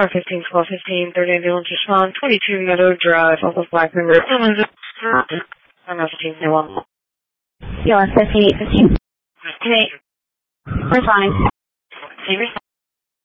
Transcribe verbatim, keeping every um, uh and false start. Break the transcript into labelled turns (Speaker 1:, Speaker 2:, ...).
Speaker 1: R fifteen twelve fifteen, third ambulance respond, twenty-two Meadow Drive, off of Black River. I'm not fifteen, no one.
Speaker 2: U S fifteen eight fifteen.
Speaker 1: Hey.
Speaker 2: Responding.
Speaker 1: Hey,